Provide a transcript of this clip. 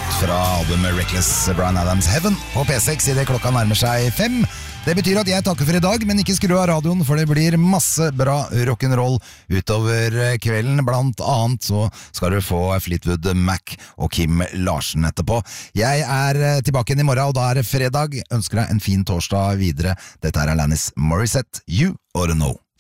låt fra albumet Reckless, Bryan Adams Heaven på P6 i det klokka nærmer seg 5. Det betyr at jeg takker for i dag, men ikke skru av radioen, for det blir masse bra rock'n'roll utover kvelden. Blant annet så skal du få Fleetwood Mac og Kim Larsen etterpå. Jeg er tilbake igjen i morgen, og da er det fredag. Ønsker deg en fin torsdag videre. Dette er Alanis Morissette, You Oughta Know.